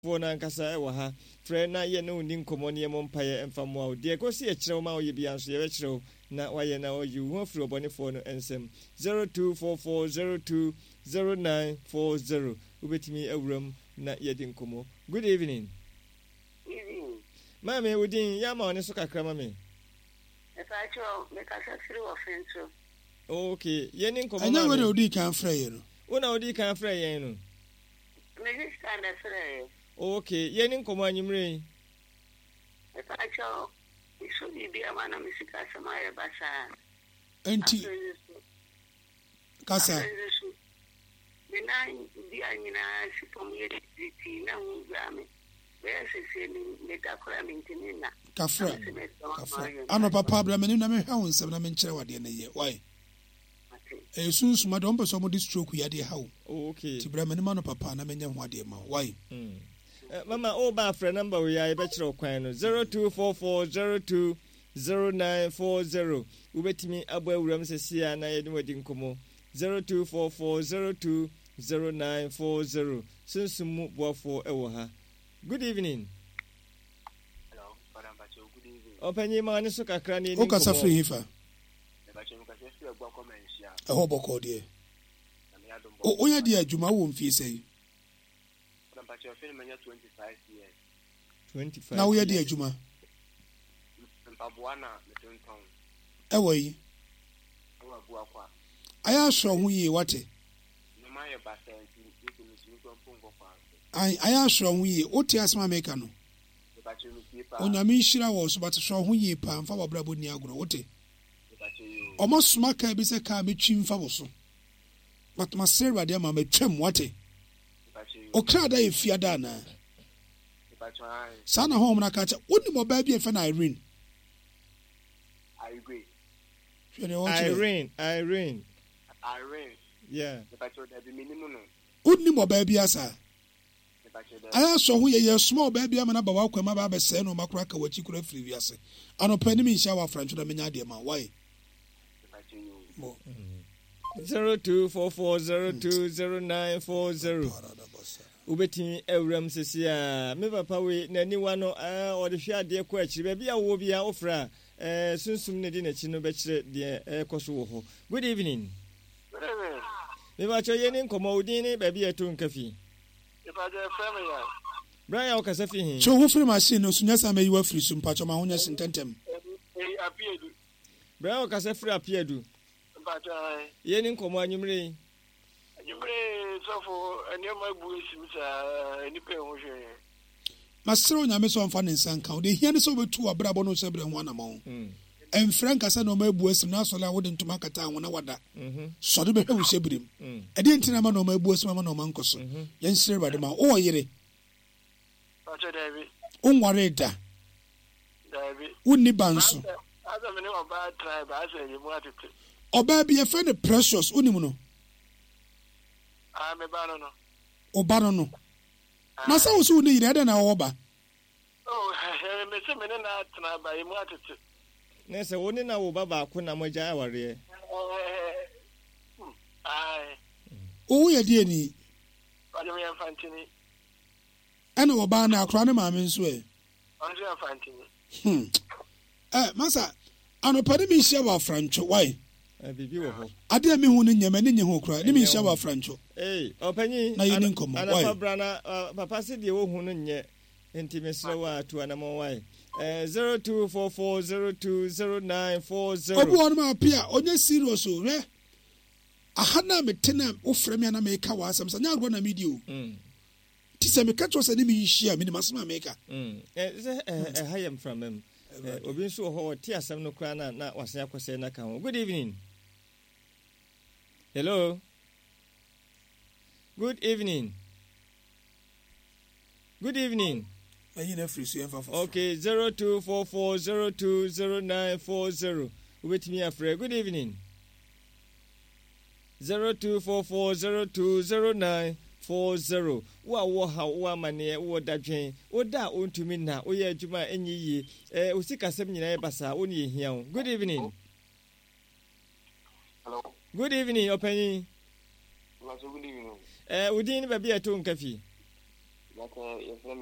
phone ankasa ewa ha frɛ na ye no ni nkomo ne mo mpaye emfamo a de ko si e kyerɛw ma oye bia nso ye kyerɛw na waye na oyi ho afiri obonefo no ensem 0244020940 ubetimi awuram na ye di nkomo. Good evening. Mami udin ya ma oni so kakra mami. Efacho me kasa free offense. Okay, ye ni nkomo. Anya we odi kan frɛ ye no. Una odi kan frɛ ye no. Me just stand frɛ. Okay, ye ni nkomo anyimre. Efacho iso bi amana misika sama ye basa. Enti kasa Bina di anyina sipom ye diti na hu game. Kafra. Ano papa bra meni na me hwa wonsem na me nkyere wade na ye. Why? Sunsuma don person mo dis stroke ya de hawo. Okay. Ti bra meni ma no papa na menye ho ade ma. Why? Mama o ba frɛ number we ya e be kyerɛ kwan no 0244020940 ubetimi abo awuram sesia na ye de wadi nkomo 0244020940 sunsumu boafo ewo ha. Good evening. Hello, Madam Bacho. Good evening. Openyi ma ni so kakra ni ni. O kasa free hifa. Bacho mo kasa free agbo komensia. Ho boko de. O ya di adwuma wo mfie sei. Madam Bacho feel manya 25 years. 25. Na wo ya di adwuma. Mpaboa na metonton. Ewo yi. Ewo abu akwa. Aya so ho yi wate. No ma ye basa nti iko misi ko mpongo kwa. Aya so ho yi oti asma meka no. Onyame nhira wo so bat so ho yi pa mfa wabrabo ni agoro wote. Omo soma ka bi se ka metwi mfa wo so. But ma serva de ma metwam wote. Okra da e fiada na. Sana ho mna ka cha woni mo ba bi e fa na Irene. I agree. Irene. Yeah. Woni mo ba bi asa. Aya so ho ye small baby am na ba wa kwama ba se no makura ka wachi kura free wiase anopani mi nsha wa francho na menya de ma why 0244020940 ubetimi ewram sesia me papa we nani wa no o de hwe ade ko akiri ba bia wo bia ofra sunsum ne di na chi no be kire de ekoso wo ho. Good evening. Me ba cho ye ni nkomo udin ni ba bia to nkafi. Brian Okasafi hin. So wo free machine no sunya sa me yiwa free sum pacho ma honya sintentem. Apiedu. Brian Okasafi apiedu. Pacho ai. Ye ni nkomo anyimre. Anyimre so for anyoma bu esimsa ni pe ho hwe. Masero nya me so mfa ne nsanka. O de hia ne so betu abrabo no so bre ho na ma ho. Enfranka sa no ma bu esim na so la wo de ntuma kata ho na wada. So de be hwe shebrem. E de ntina ma no ma bu esim ma no ma nkoso. Yen sire ba de ma o yire. Pacho David. Unware da. David. Unni banso. Asa me ne oba tribe asa ye mu atete. Oba bi e fe ne precious unimu no. Me ba no. Oba no. Na sa wo so ni yire da na oba. Oh, me se me na tena ba ye mu atete. Ne se woni na wo baba ko na moja aware. O ye die ni. Ba de me infantini. Ana oba na akra ne maame nso e. Onje infantini. Masa anopani mi hia wa francho why? Bibi wo ho. Ade mi hu ne nyama ne nye ho kra. Ne mi hia wa francho. Opanyi. Na yini nkomo. Why? Papa se de wo hu no nye. Enti mesro wa to anamo why? 0244020940. Obu on ma pia onye serious o re. Aha na metena wo frame na me ka wa asam sa nya agro na medio. Tise me catch us any me share me masama maker. Hayam from him. Obi nso ho ti asem no kra na wasen akose na ka ho. Good evening. Hello. Good evening. Good evening. Okay, 0244020940. Ubetimi afre. Good evening. 0244020940. Wo ha wo mane wo dadwen wo da ontumi na wo ye adwuma enyi yi osikasem nyina e basa wo ne yehia wo. Good evening. Hello. Good evening, Openi. Good evening. Udin ba bia to nkafi. Like